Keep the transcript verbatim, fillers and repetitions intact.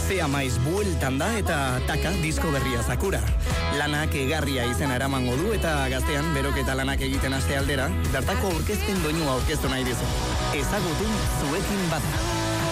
Zea maiz bueltan da eta taka disko berria Sakura. Lanak egarria izena eramango du eta gaztean beroketa lanak egiten aste aldera, bertako aurkezpen doinua aurkeztu nahi dizu. Ezagutu zuekin bada.